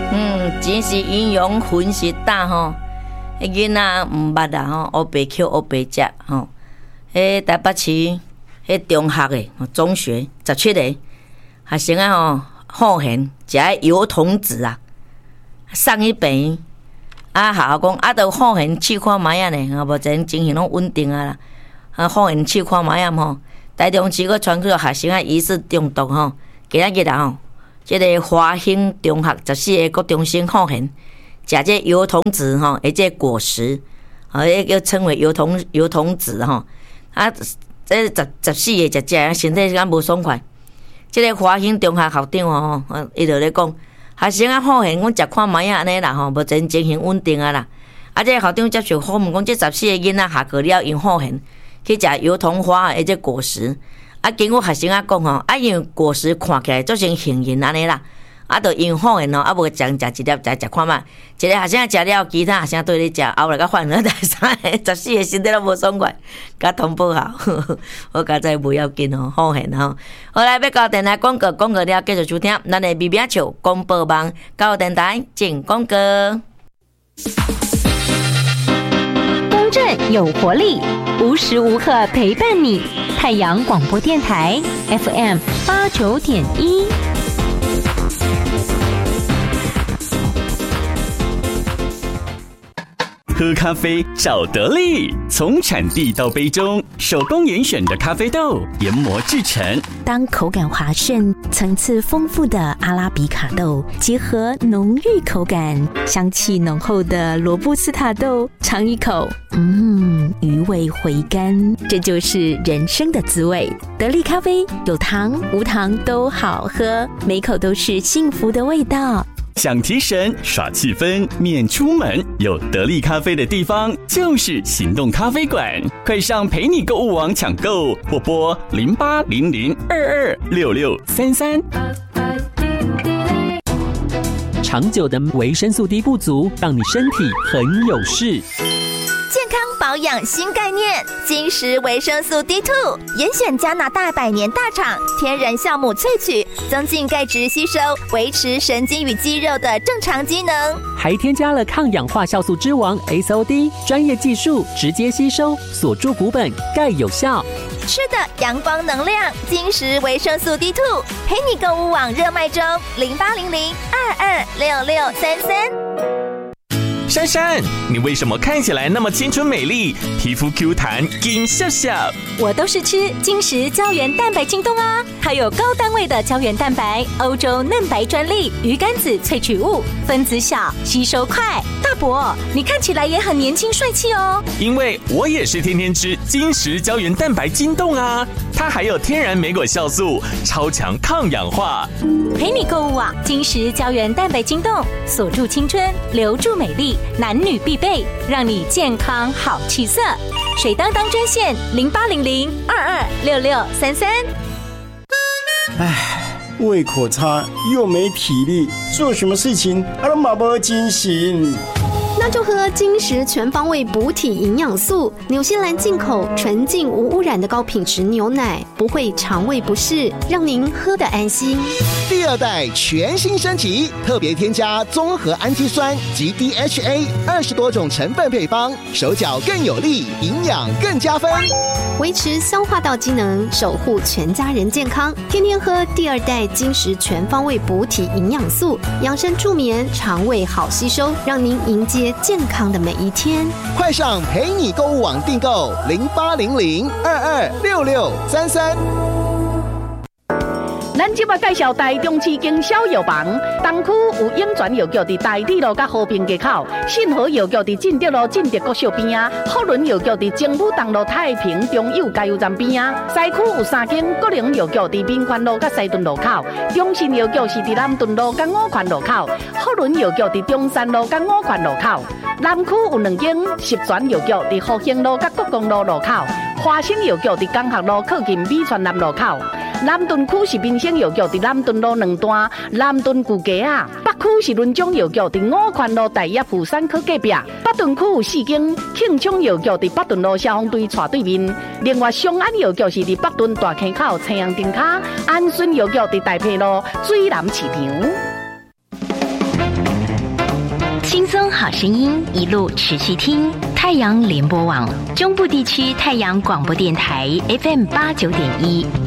真是英雄分是大吼，迄囡仔毋捌啦吼，黑白捡黑白食吼。迄台北市迄中学的中学17个学生啊吼，好闲食油桐子啊，送去病啊，学校讲啊，都好闲试看卖啊呢，无前情形拢稳定啊啦，啊好闲试看卖啊吼。台中市个传出学生啊疑似中毒吼，今仔日啊吼。这个华兴中学14个国中生好闲，食这油桐子吼，这果实，又称为油桐子吼。啊，这14个食身体敢无爽快。这个华兴中学校长吼，伊就咧讲，学生啊好闲，阮食看卖啊安尼啦吼，目前情形稳定啊啦。啊，这个校长接受访问讲，这14个囡仔下课了，因好闲去食油桐花这果实。啊，经过学生啊讲吼，啊因为果实看起来做成杏仁安尼啦，啊，就因好闲咯，啊无将食一粒食看嘛，一个学生食了，其他学生对咧食，后来甲换了第三个，14个身体都无爽快，甲通报好，我甲再不要紧吼，好闲吼。好来要到电台广告了，继续收听咱的微微笑广播网，到电台进广告。 公正有活力，无时无刻陪伴你。太阳广播电台 FM89.1。 喝咖啡找得力，从产地到杯中，手工严选的咖啡豆研磨制成。 当口感滑顺、层次丰富的阿拉比卡豆结合浓郁口感、香气浓厚的罗布斯塔豆，尝一口，余味回甘，这就是人生的滋味。得力咖啡有糖无糖都好喝，每口都是幸福的味道。 想提神耍气氛，免出门，有得力咖啡的地方就是行动咖啡馆。快上陪你购物网抢购，或拨0800226633。 长久的维生素 D 不足，让你身体很有事。 健康保养新概念，金石维生素 D2， 严选加拿大100年大厂天然酵母萃取，增进钙质吸收，维持神经与肌肉的正常机能， 还添加了抗氧化酵素之王 SOD， 专业技术直接吸收，锁住骨本，钙有效。 吃的阳光能量，金石维生素 D2， 陪你购物网热卖中，0800226633。 珊珊，你为什么看起来那么青春美丽，皮肤 Q 弹紧笑笑？ 我都是吃金石胶原蛋白晶冻啊，它有高单位的胶原蛋白，欧洲嫩白专利，鱼肝子萃取物，分子小，吸收快。大伯，你看起来也很年轻帅气哦。 因为我也是天天吃金石胶原蛋白晶冻啊，它还有天然莓果酵素，超强抗氧化。 陪你购物网，金石胶原蛋白晶冻，锁住青春，留住美丽。男女必备，让你健康好气色。水当当专线0800226633。 胃口差又没体力，做什么事情都没精神。 那就喝金石全方位补体营养素，纽西兰进口纯净无污染的高品质牛奶，不会肠胃不适，让您喝得安心。 第2代全新升级，特别添加综合氨基酸及 DHA 20多种成分配方，手脚更有力，营养更加分， 维持消化道机能，守护全家人健康。天天喝第2代金石全方位补体营养素，养生助眠，肠胃好吸收，让您迎接健康的每一天。 快上陪你购物网订购0800226633。 咱今麦介绍台中市经销药房，东区有永泉药局伫大地路甲和平街口，信和药局伫进德路进德国小边啊，福伦药局伫政府东路太平中友加油站边啊，西区有3间国营药局伫民权路甲西屯路口，中信药局是伫南屯路甲五权路口，福伦药局伫中山路甲五权路口，南区有2间十全药局伫复兴路甲国公路路口，华兴药局伫江学路靠近美泉南路口。南屯区是民生药局伫南屯路2段南屯旧街啊，北区是伦中药局伫五权路大业富山科隔壁，北屯区有4间庆昌药局伫北屯路消防队斜对面，另外松安药局是伫北屯大坑口青阳灯卡，安顺药局伫大溪路水南市场。 轻松好声音，一路持续听。太阳联播网中部地区太阳广播电台 FM 89.1。